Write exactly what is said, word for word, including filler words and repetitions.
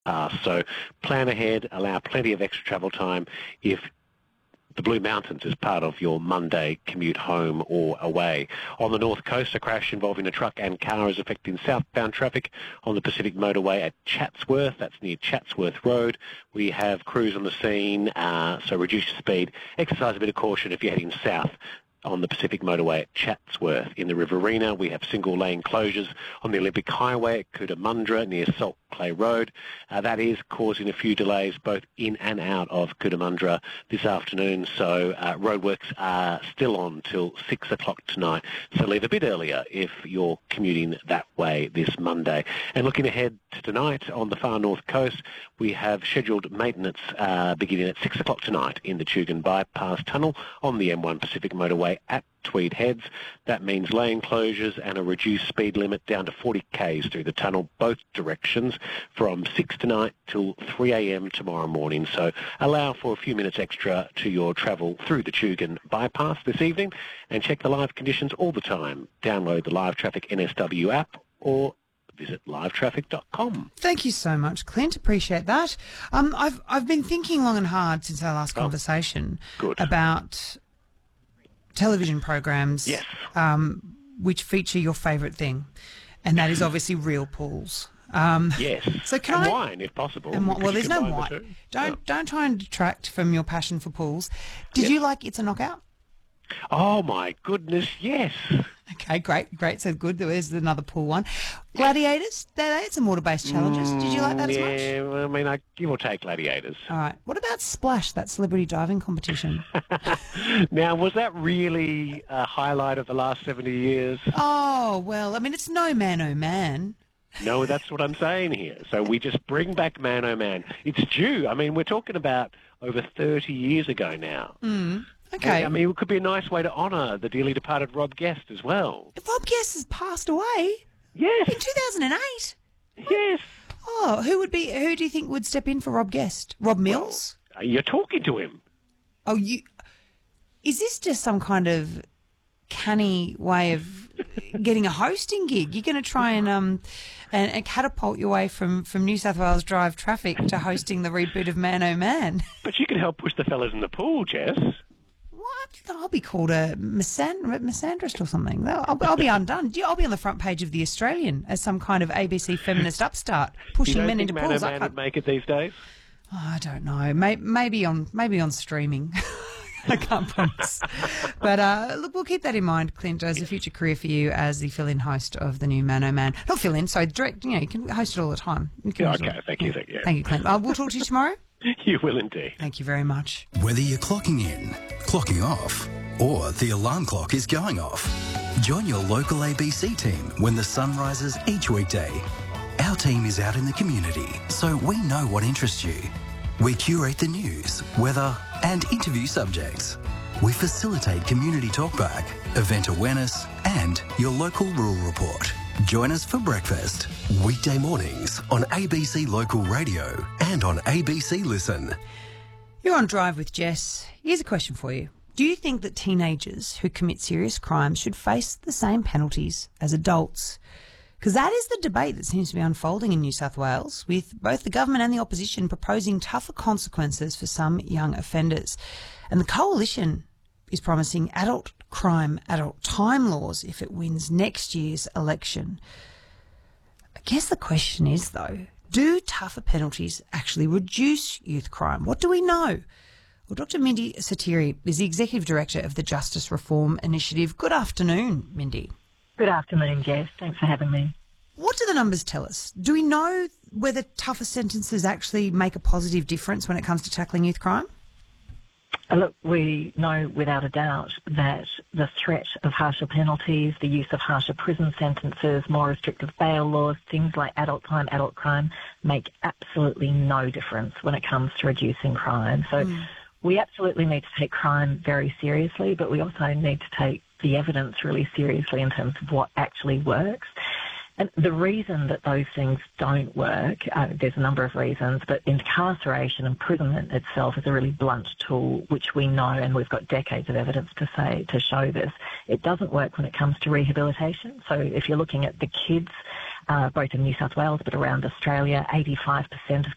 Uh, so plan ahead, allow plenty of extra travel time if the Blue Mountains is part of your Monday commute home or away. On the North Coast, a crash involving a truck and car is affecting southbound traffic on the Pacific Motorway at Chatsworth. That's near Chatsworth Road. We have crews on the scene, uh, so reduce your speed. Exercise a bit of caution if you're heading south on the Pacific Motorway at Chatsworth. In the Riverina, we have single-lane closures on the Olympic Highway at Cootamundra near Salt Clay Road. Uh, that is causing a few delays both in and out of Cootamundra this afternoon, so uh, roadworks are still on till six o'clock tonight. So leave a bit earlier if you're commuting that way this Monday. And looking ahead to tonight on the far north coast, we have scheduled maintenance uh, beginning at six o'clock tonight in the Tugun Bypass Tunnel on the M one Pacific Motorway at Tweed Heads. That means lane closures and a reduced speed limit down to forty kays through the tunnel, both directions, from six tonight till three a m tomorrow morning. So allow for a few minutes extra to your travel through the Tugun Bypass this evening, and check the live conditions all the time. Download the Live Traffic N S W app or visit live traffic dot com. Thank you so much, Clint. Appreciate that. Um, I've I've been thinking long and hard since our last Oh, conversation good. about television programs, Yes. um, which feature your favourite thing, and that is obviously real pools. Um, Yes. So can and I? wine, if possible. And, wa- Could well, you there's no combine the wine. two? Don't No. don't try and detract from your passion for pools. Did Yes. you like It's a Knockout? Oh, my goodness, yes. Okay, great, great. So good. There's another pool one. Gladiators. They, they had some water-based challenges. Did you like that as much? Yeah, well, I mean, I give or take Gladiators. All right. What about Splash, that celebrity diving competition? Now, was that really a highlight of the last seventy years? Oh, well, I mean, it's no man, oh man. No, that's what I'm saying here. So we just bring back Man Oh Man. It's due. I mean, we're talking about over thirty years ago now. Mm, okay. And, I mean, it could be a nice way to honour the dearly departed Rob Guest as well. Rob Guest has passed away Yes, in two thousand eight. yes. Oh, who would be? Who do you think would step in for Rob Guest? Rob Mills? Well, you're talking to him. Oh, you. Is this just some kind of canny way of getting a hosting gig? You're going to try and um and, and catapult your way from, from New South Wales Drive traffic to hosting the reboot of Man Oh Man. But you can help push the fellas in the pool, Jess. What? I'll be called a misand- misandrist or something. I'll, I'll be undone. I'll be on the front page of The Australian as some kind of A B C feminist upstart pushing You don't men think into Man pools. Oh I Man can't- would make it these days? Oh, I don't know. May- Maybe on maybe on streaming. I can't promise. But uh, look, we'll keep that in mind, Clint, as a future career for you as the fill-in host of the new Man Oh Man. Not fill-in, sorry, direct. You know, you can host it all the time. You can Yeah, host it okay, all- thank you, thank you. Thank you, Clint. Uh, we'll talk to you tomorrow. You will indeed. Thank you very much. Whether you're clocking in, clocking off, or the alarm clock is going off, join your local A B C team when the sun rises each weekday. Our team is out in the community, so we know what interests you. We curate the news, weather, and interview subjects. We facilitate community talkback, event awareness, and your local rural report. Join us for breakfast, weekday mornings on A B C Local Radio and on A B C Listen. You're on Drive with Jess. Here's a question for you. Do you think that teenagers who commit serious crimes should face the same penalties as adults? Because that is the debate that seems to be unfolding in New South Wales, with both the government and the opposition proposing tougher consequences for some young offenders. And the coalition is promising adult crime, adult time laws if it wins next year's election. I guess the question is, though, do tougher penalties actually reduce youth crime? What do we know? Well, Doctor Mindy Satiri is the Executive Director of the Justice Reform Initiative. Good afternoon, Mindy. Good afternoon, Jess. Thanks for having me. What do the numbers tell us? Do we know whether tougher sentences actually make a positive difference when it comes to tackling youth crime? Uh, Look, we know without a doubt that the threat of harsher penalties, the use of harsher prison sentences, more restrictive bail laws, things like adult time, adult crime, make absolutely no difference when it comes to reducing crime. So mm. we absolutely need to take crime very seriously, but we also need to take the evidence really seriously in terms of what actually works. And the reason that those things don't work, uh, there's a number of reasons, but incarceration, imprisonment itself is a really blunt tool, which we know, and we've got decades of evidence to say to show this. It doesn't work when it comes to rehabilitation. So if you're looking at the kids, uh, both in New South Wales but around Australia, eighty-five percent of